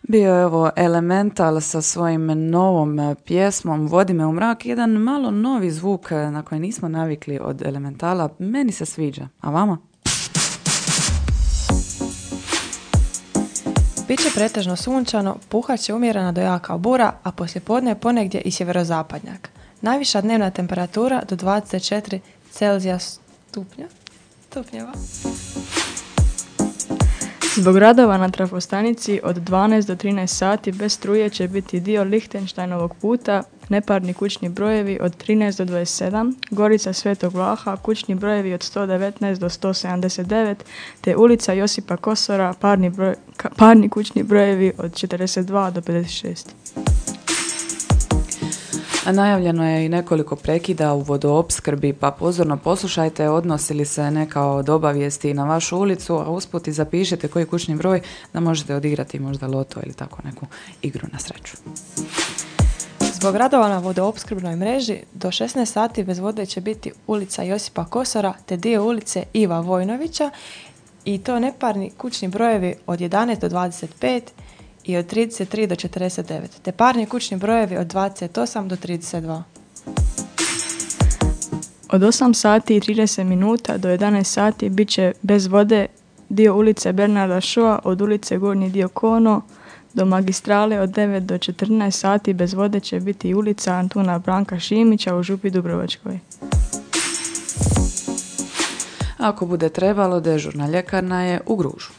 Bio je ovo Elemental sa svojim novom pjesmom Vodi me u mrak, jedan malo novi zvuk na koji nismo navikli od Elementala. Meni se sviđa, a vama? Biće pretežno sunčano, puhat će umjerena do jaka bura, a poslijepodne ponegdje i sjeverozapadnjak. Najviša dnevna temperatura do 24 Celzija stupnjeva. Zbog radova na trafostanici od 12 do 13 sati bez struje će biti dio Lichtensteinovog puta, neparni kućni brojevi od 13 do 27, Gorica Svetog Vlaha, kućni brojevi od 119 do 179, te ulica Josipa Kosora, parni kućni brojevi od 42 do 56. A najavljeno je i nekoliko prekida u vodoopskrbi, pa pozorno poslušajte odnosi li se neka od obavijesti na vašu ulicu, a usput i zapišite koji kućni broj da možete odigrati možda loto ili tako neku igru na sreću. Zbog radova na vodoopskrbnoj mreži do 16 sati bez vode će biti ulica Josipa Kosora te dio ulice Iva Vojnovića i to neparni kućni brojevi od 11 do 25 i od 33 do 49, te parni kućni brojevi od 28 do 32. Od 8 sati i 30 minuta do 11 sati bit će bez vode dio ulice Bernarda Šoa od ulice Gornji dio Kono do magistrale. Od 9 do 14 sati bez vode će biti ulica Antuna Branka Šimića u Župi Dubrovačkoj. Ako bude trebalo, dežurna ljekarna je u Gružu.